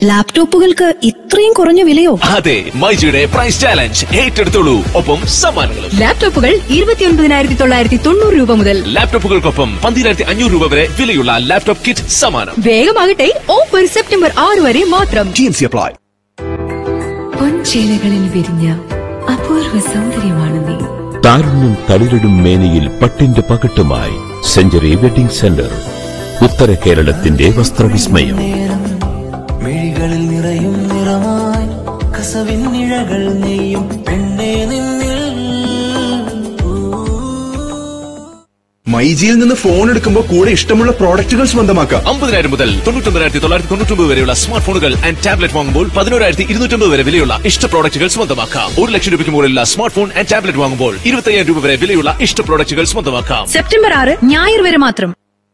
ലാപ്ടോപ്പുകൾക്ക് ഇത്രയും കുറഞ്ഞ വിലയോ? അതെ, മൈജിയുടെ പ്രൈസ് ചാലഞ്ച് ഏറ്റെടുത്തോളൂ, ഒപ്പം സമ്മാനങ്ങളും. ലാപ്ടോപ്പുകൾ 29,990 രൂപ മുതൽ. ലാപ്ടോപ്പുകൾക്കൊപ്പം 12,500 രൂപ വരെ വിലയുള്ള ലാപ്ടോപ്പ് കിറ്റ് സമ്മാനം. വേഗമാകട്ടെ, ഓഫർ സെപ്റ്റംബർ 6 വരെ മാത്രം. അപ്ലൈ. പൊൻചേലകളിൽ വിരിഞ്ഞ അപൂർവ സൗന്ദര്യമാണ് നീ. താരുണ്യം തളിരിടും മേനിയിൽ പട്ടിന്റെ പകട്ടുമായി സെഞ്ചുറി വെഡിംഗ് സെന്റർ. ഉത്തര കേരളത്തിന്റെ വസ്ത്രവിസ്മയം. മിഴികളിൽ നിറയും നിറമായി കസവിൻ നിഴകൾ നെയ്യും പെണ്ണേ നിന്നിൽ. മൈജിയിൽ നിന്ന് ഫോൺ എടുക്കുമ്പോൾ കൂടെ ഇഷ്ടമുള്ള പ്രോഡക്റ്റുകൾ സ്വന്തമാക്കാം. 50,000 മുതൽ 99,999 വരെയുള്ള സ്മാർട്ട് ഫോണുകൾ ആൻഡ് ടാബ്ലറ്റ് വാങ്ങുമ്പോൾ 11,299 വരെ വിലയുള്ള ഇഷ്ട പ്രോഡക്റ്റുകൾ സ്വന്തമാക്കാം. 1 ലക്ഷം രൂപയ്ക്ക് മുകളിലുള്ള സ്മാർട്ട് ഫോൺ ആൻഡ് ടാബ്ലറ്റ് വാങ്ങുമ്പോൾ 25,000 രൂപ വരെ വിലയുള്ള ഇഷ്ട പ്രോഡക്റ്റുകൾ സ്വന്തമാക്കാം. സെപ്റ്റംബർ 6 ഞായർ വരെ മാത്രം.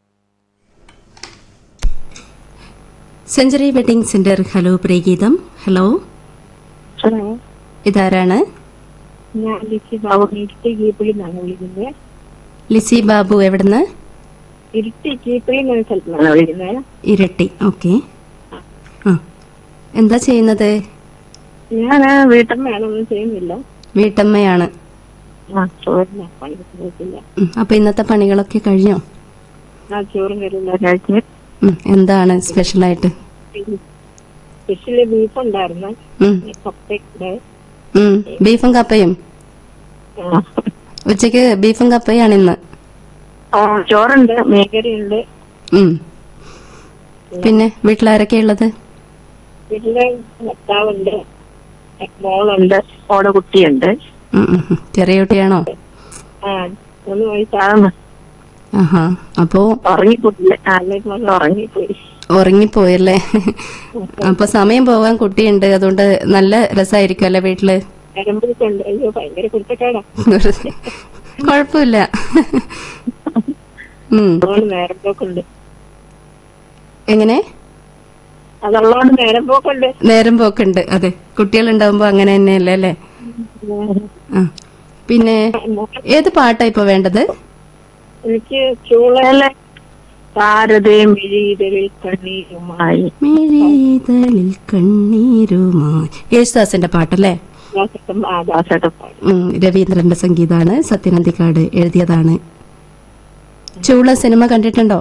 Century wedding centre. Hello Priyageetham. Hello, ഇതാരാണ്? ഞാൻ ലിസി ബാബു, ഇരിട്ടി കീപ്പിളിന്നാണ് വിളിക്കുന്നത്. ലിസി ബാബു എവിടുന്ന്? ഇരിട്ടി കീപ്പിളിന്ന് സ്ഥലത്താണ് വിളിക്കുന്നത്. ഇരട്ടി. ഓക്കെ. എന്താ ചെയ്യുന്നത്? ഞാൻ വീട്ടമ്മയാണ്, ഒന്നും ചെയ്യുന്നില്ല. വീട്ടമ്മയാണ്. അപ്പൊ ഇന്നത്തെ പണികളൊക്കെ കഴിഞ്ഞോ? ചോറും കറിയെല്ലാം കഴിച്ച്. എന്താണ് സ്പെഷ്യലായിട്ട്? സ്പെഷ്യല് ബീഫ് ഉണ്ടായിരുന്നു. ബീഫും കപ്പയും. ഉച്ചക്ക് ബീഫും കപ്പയാണ് ഇന്ന്. ചോറുണ്ട്, മീൻകറിയുണ്ട്. പിന്നെ വീട്ടിലാരൊക്കെ ഉള്ളത്? വീട്ടില് ഭർത്താവുണ്ട്, മോളുണ്ട്, ഓടെ കുട്ടിയുണ്ട്. ചെറിയ കുട്ടിയാണോ? 3 വയസ്സാകുന്നു. അപ്പോ ഉറങ്ങിപ്പോയില്ല, ഉറങ്ങിപ്പോയി. ഉറങ്ങിപ്പോയല്ലേ? അപ്പൊ സമയം പോവാൻ കുട്ടിയുണ്ട്, അതുകൊണ്ട് നല്ല രസമായിരിക്കും അല്ലെ വീട്ടില്? അയ്യോ, ഭയങ്കര കുരുത്തക്കേടാ. കൊഴപ്പില്ല. നേരം പോക്കുണ്ട്. എങ്ങനെ? അതുള്ളതുകൊണ്ട് നേരം പോക്കുണ്ട്. നേരം പോക്കുണ്ട്. അതെ, കുട്ടികളുണ്ടാവുമ്പോ അങ്ങനെ തന്നെയല്ലേ അല്ലേ? പിന്നെ ഏത് പാട്ടാ ഇപ്പൊ വേണ്ടത്? എനിക്ക് ചൂളയിലെ താരതേ മിഴിതളിൽ കണ്ണീരുമായി. മിഴിതളിൽ കണ്ണീരുമായി. യേശുദാസിന്റെ പാട്ടല്ലേ? രവീന്ദ്രന്റെ സംഗീതാണ്. സത്യനന്ദിക്കാട് എഴുതിയതാണ്. ചൂള സിനിമ കണ്ടിട്ടുണ്ടോ?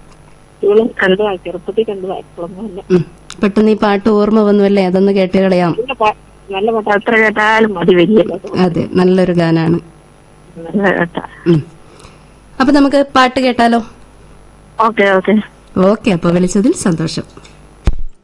പെട്ടെന്ന് ഈ പാട്ട് ഓർമ്മ വന്നുവല്ലേ, അതൊന്ന് കേട്ട് കളയാം. നല്ല പാട്ട്, അത്ര കേട്ടാലും മതി. വലിയ അതെ, നല്ലൊരു ഗാനാണ്. അപ്പൊ നമുക്ക് പാട്ട് കേട്ടാലോ? ഓക്കെ. അപ്പൊ വിളിച്ചതിൽ സന്തോഷം.